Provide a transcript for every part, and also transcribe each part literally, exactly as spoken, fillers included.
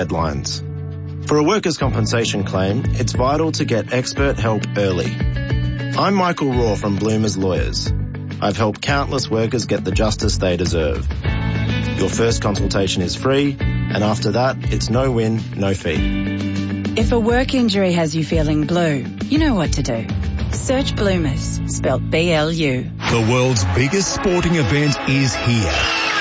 Headlines. For a workers' compensation claim, it's vital to get expert help early. I'm Michael Raw from Bloomers Lawyers. I've helped countless workers get the justice they deserve. Your first consultation is free, and after that, it's no win, no fee. If a work injury has you feeling blue, you know what to do. Search Bloomers, spelt B L U. The world's biggest sporting event is here.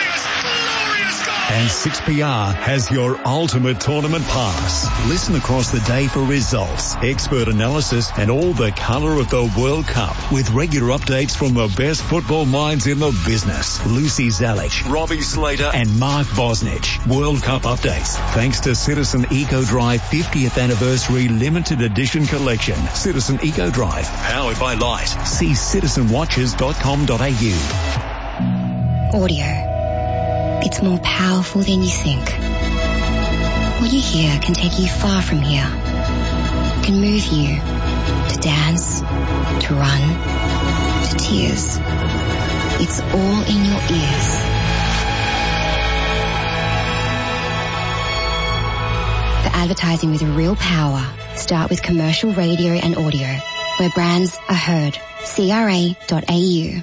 And six P R has your ultimate tournament pass. Listen across the day for results, expert analysis and all the colour of the World Cup with regular updates from the best football minds in the business. Lucy Zalic, Robbie Slater and Mark Bosnich. World Cup updates thanks to Citizen Eco Drive fiftieth Anniversary Limited Edition Collection. Citizen Eco Drive, powered by Light. See citizen watches dot com dot a u. Audio. It's more powerful than you think. What you hear can take you far from here. It can move you to dance, to run, to tears. It's all in your ears. For advertising with real power, start with commercial radio and audio, where brands are heard. C R A dot A U.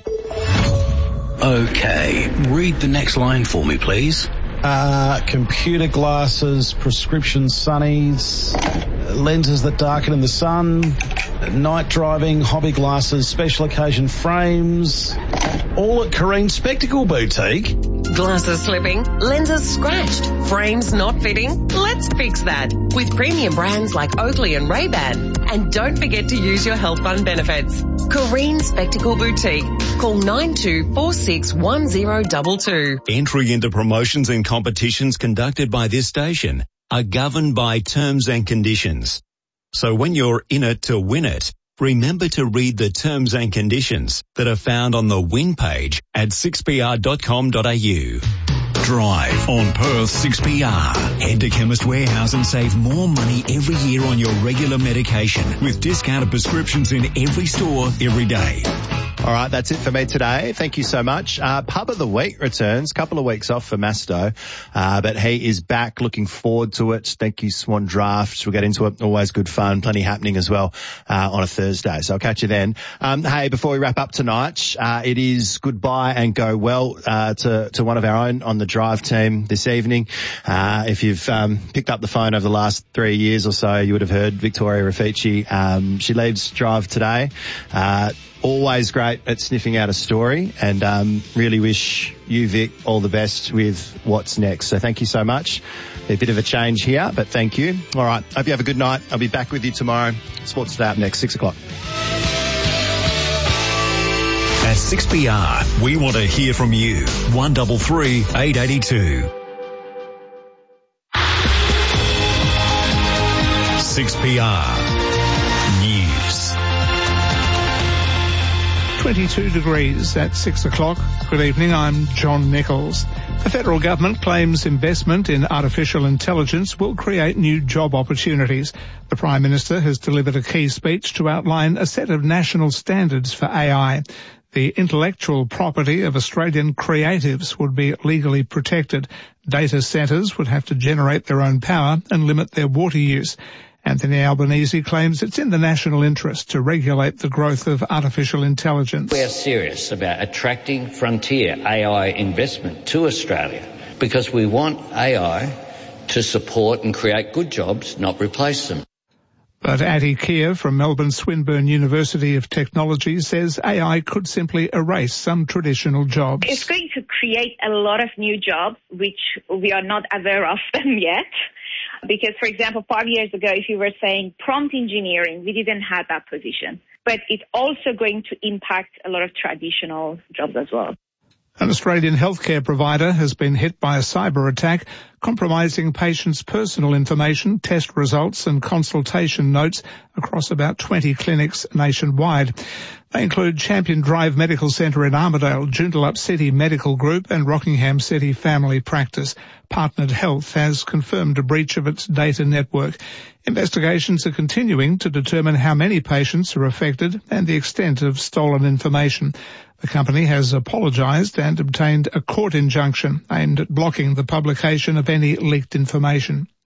Okay, read the next line for me, please. Uh, computer glasses, prescription sunnies, lenses that darken in the sun, night driving, hobby glasses, special occasion frames, all at Careen Spectacle Boutique. Glasses slipping, lenses scratched, frames not fitting? Let's fix that with premium brands like Oakley and Ray-Ban. And don't forget to use your health fund benefits. Careen Spectacle Boutique. Call nine two four six one zero two two. Entry into promotions and competitions conducted by this station are governed by terms and conditions. So when you're in it to win it, remember to read the terms and conditions that are found on the win page at six p r dot com dot a u. Drive on Perth six P R. Head to Chemist Warehouse and save more money every year on your regular medication with discounted prescriptions in every store every day. All right, that's it for me today. Thank you so much. Uh, Pub of the Week returns. Couple of weeks off for Masto, uh, but he is back. Looking forward to it. Thank you, Swan Draft. We'll get into it. Always good fun. Plenty happening as well uh, on a Thursday. So I'll catch you then. Um, hey, before we wrap up tonight, uh, it is goodbye and go well uh, to, to one of our own on the Drive team this evening. Uh, if you've um, picked up the phone over the last three years or so, you would have heard Victoria Raffici. Um, she leaves Drive today. Uh, Always great at sniffing out a story, and um, really wish you, Vic, all the best with what's next. So thank you so much. A bit of a change here, but thank you. All right, hope you have a good night. I'll be back with you tomorrow. Sports Today up next, six o'clock. At six P R, we want to hear from you. one three three, eight eight two. six P R News. twenty-two degrees at six o'clock. Good evening, I'm John Nichols. The federal government claims investment in artificial intelligence will create new job opportunities. The Prime Minister has delivered a key speech to outline a set of national standards for A I. The intellectual property of Australian creatives would be legally protected. Data centres would have to generate their own power and limit their water use. Anthony Albanese claims it's in the national interest to regulate the growth of artificial intelligence. We are serious about attracting frontier A I investment to Australia because we want A I to support and create good jobs, not replace them. But Ati Kia from Melbourne Swinburne University of Technology says A I could simply erase some traditional jobs. It's going to create a lot of new jobs, which we are not aware of them yet. Because, for example, five years ago, if you were saying prompt engineering, we didn't have that position. But it's also going to impact a lot of traditional jobs as well. An Australian healthcare provider has been hit by a cyber attack, compromising patients' personal information, test results and consultation notes across about twenty clinics nationwide. They include Champion Drive Medical Centre in Armidale, Joondalup City Medical Group and Rockingham City Family Practice. Partnered Health has confirmed a breach of its data network. Investigations are continuing to determine how many patients are affected and the extent of stolen information. The company has apologised and obtained a court injunction aimed at blocking the publication of any leaked information.